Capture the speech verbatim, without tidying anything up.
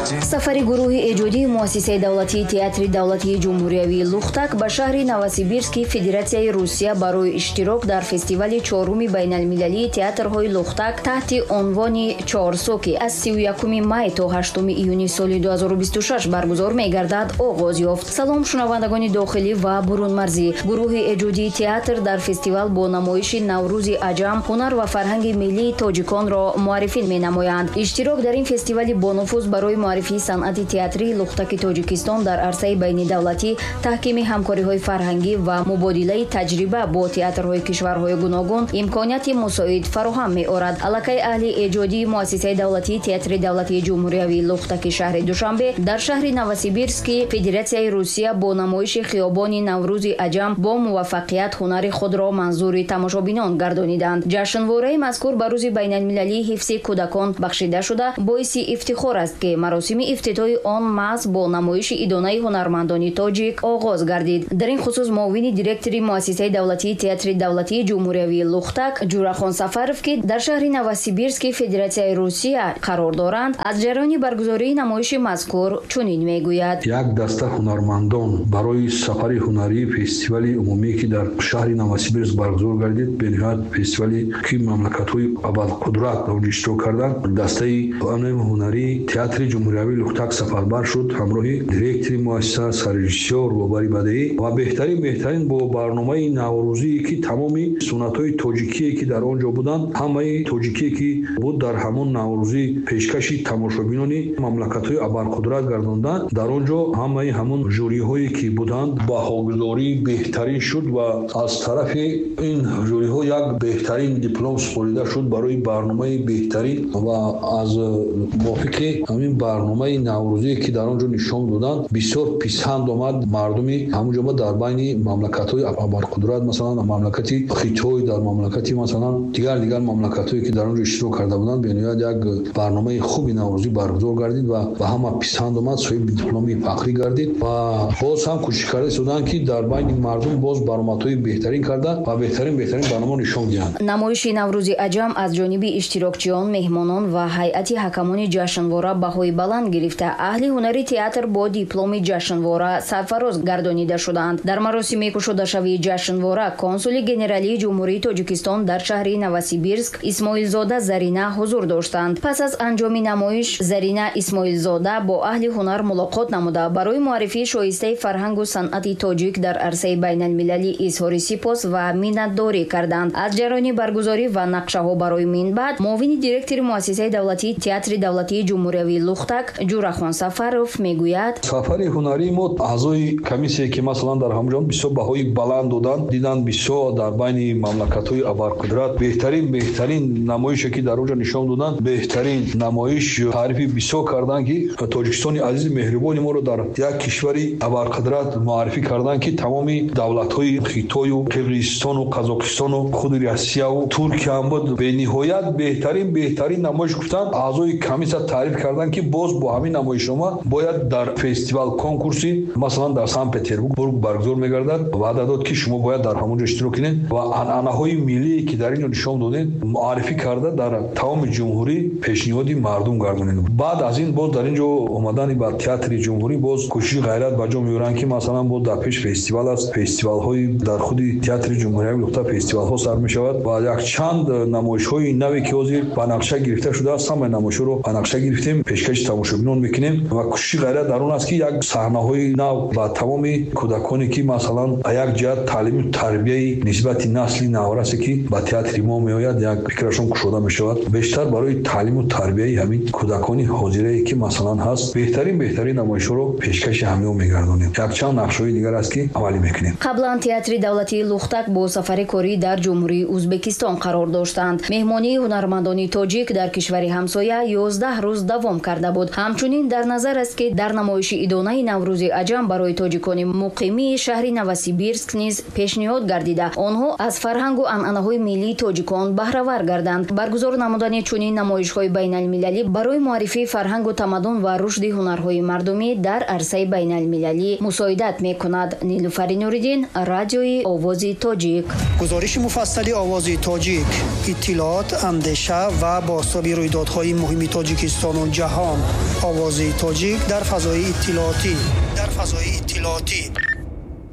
сафари гурӯҳи эҷодии муассисаи давлатии театри давлатии ҷумҳуриявии Лухтак ба шаҳри Новосибирски Федератсияи Русия барои иштирок дар фестивали чоруми байналмилалии театрҳои Лухтак таҳти унвони чорсоки аз сию якуми май то ҳаштуми июни соли дуҳазору бисту шаш баргузор мегардад оғоз ёфт. Салом шунавандагони дохилӣ ва бурунмарзӣ. Гурӯҳи эҷодии театр дар фестивал бо намоиши Наврӯзи аҷам ҳунар ва фарҳанги миллии тоҷиконро муаррифӣ менамоянд. иштирок дар ин фестивали бонуфуз барои муаррифии санъати театрии Лухтаки Тоҷикистон дар арсаи байнидавлатӣ, таҳкими ҳамкориҳои фарҳангӣ ва мубодилаи таҷриба бо театрҳои кишварҳои гуногун имконияти мусоид фароҳам меорад. Аллакай аҳли эҷодии муассисаи давлатии театри давлатии ҷумҳуриявии Лухтаки шаҳри Душанбе дар шаҳри Новосибирски Федератсияи Русия бо намоиши хиёбони Наврӯзи аҷам бо муваффақият ҳунари худро манзури тамошобинон гардониданд. ҷашнвораи мазкур ба рӯзи байналмилалии ҳифзи кӯдакон бахшида шуда боиси ифтихор аст ки маросими ифтитоҳи он маҳз бо намоиши идонаи ҳунармандони тоҷик оғоз гардид. дар ин хусус муовини директори муассисаи давлатии театри давлатии ҷумҳуриявии Лухтак Ҷурахон Сафаров ки дар шаҳри Новосибирски Федератсияи Русия қарор доранд, аз ҷараёни баргузории намоиши мазкур чунин мегӯяд: як даста ҳунармандон барои сафари ҳунарии фестивали умумие ки дар шаҳри Новосибирск баргузор гардид, бениҳоят фестивали ки мамлакатҳои абалқудрат дар он иштирок карданд, дастаи ҳунарии театри ҷумҳуриявии Лухтак сафарбар шуд ҳамроҳи директори муассиса, саррежиссёр Рӯбари Бадеӣ ва беҳтарин беҳтарин бо барномаи наврӯзие ки тамоми суннатҳои тоҷикие ки дар он ҷо буданд, ҳамаи тоҷикие ки буд дар ҳамон наврӯзӣ пешкаши тамошобинони мамлакатҳои абарқудрат гардонданд. дар он ҷо ҳамаи ҳамон жюриҳое ки буданд баҳодорӣ беҳтарин шуд ва аз тарафи ин жюриҳо як беҳтарин диплом супорида шуд барои барномаи беҳтарин ва аз мувофиқи ҳамин барномаи наврӯзие ки дар он ҷо нишон доданд бисёр писанд омад. мардуми ҳамон ҷо дар байни мамлакатҳои абарқудрат, масалан мамлакати Хитой, дар мамлакати масалан дигар дигар мамлакатҳое ки дар он ҷо иштирок карда буданд, бениҳоят як барномаи хуби наврӯзӣ баргузор гардид ва ба ҳама писанд омад, соҳиби дипломи фахрӣ гардид ва боз ҳам кӯшиш карда истоданд ки дар байни мардум боз баромадҳои беҳтарин карда ва беҳтарин беҳтарин барнома нишон диҳанд. намоиши Наврӯзи аҷам аз ҷониби иштирокчиён, меҳмонон ва ҳайати ҳакамони ҷашнвора баҳои баланд гирифта аҳли ҳунари театр бо дипломи ҷашнвора сарфароз гардонида шуданд. дар маросими кушодашавии ҷашнвора консули генералии ҷумҳурии Тоҷикистон дар шаҳри Новосибирск Исмоилзода Зарина ҳузур доштанд. пас аз анҷоми намоиш, Зарина Исмоилзода бо аҳли ҳунар мулоқот намуда барои муаррифии шоистаи фарҳангу санъати тоҷик дар арсаи байналмилалӣ изҳори сипос ва миннатдорӣ карданд. аз ҷараёни баргузорӣ ва нақшаҳо барои минбаъд муовини директори муассисаи давлатии театри давлатии ҷумҳуриявии Лухтак Ҷурахон Сафаров мегӯяд: сафари ҳунарии мо аъзои комиссие ки масалан дар ҳамҷон бисёр баҳои баланд доданд, диданд бисёр дар байни мамлакатҳои абарқудрат беҳтарин беҳтарин намоише ки дар он ҷо нишон доданд, беҳтарин намоиш таърифи бисёр карданд ки Тоҷикистони азизи меҳрибони моро дар як кишвари абарқудрат муаррифӣ карданд ки тамоми давлатҳои Хитою, Қирғизистону, Қазоқистону, худи Россияу, Туркия ҳам буд. бениҳоят беҳтарин беҳтарин намоиш гуфтанд. аъзои комиссия таъриф карданд ки боз бо ҳамин намоишнома бояд дар фестивал конкурси масалан дар Санкт Петербург баргузор мегардад. ваъда дод ки шумо бояд дар ҳамон ҷо иштирок кинед ва анъанаҳои миллие ки дар ин ҷо нишон додед муаррифӣ карда дар тамоми ҷумҳурӣ пешниҳоди мардум гардонед. баъд аз ин боз дар ин ҷо омадани ба театри ҷумҳурӣ боз кӯшиши ғайрат ба ҷо меоранд ки масалан боз дар пеш фестивал аст, фестивалҳои дар худи театри ҷумҳуриявии Лухтак фестивалҳо сар мешавад ва якчанд намоишҳои наве ки ҳозир ба нақша гирифта шудааст, ҳамаи намоишҳоро ба нақша гирифтем, пешкаши тамошобинон мекунем ва кӯшиши ғайрат дар он аст ки як саҳнаҳои нав ба тамоми кӯдаконе ки масалан як ҷиҳат таълиму тарбияи нисбати насли наврасе ки ба театри мо меояд, як фикрашон кушода мешавад. бештар барои таълиму тарбияи ҳамин кӯдакони ҳозирае ки масалан ҳаст, беҳтарин беҳтарин намоишҳоро пешкаши ҳамеҳо мегардонем. якчанд нақшҳои дигар аст ки амалӣ мекунем. қаблан театри давлатии Лухтак бо сафари корӣ дар ҷумҳурии Узбекистон қарор доштанд. меҳмонии ҳунармандони тоҷик дар кишвари ҳамсоя ёздаҳ рӯз давом карда буд. ҳамчунин дар назар аст ки дар намоиши идонаи Наврӯзи аҷам барои тоҷикони муқимии шаҳри Новосибирск низ пешниҳод гардида онҳо аз фарҳангу анъанаҳои миллии тоҷикон баҳравар гарданд. баргузор намудани чунин намоишҳои байналмилалӣ барои муаррифии фарҳангу тамаддун ва рушди ҳунарҳои мардумӣ дар арсаи байналмилалӣ мусоидат мекунад. Нилуфари Нуриддин, радиои Овози Тоҷик. гузориши муфассали Овози Тоҷик, иттилоот, андеша ва бостоби рӯйдодҳои муҳими Тоҷикистону ҷаҳон. آوازی تاجیک در فضای اطلاعاتی در فضای اطلاعاتی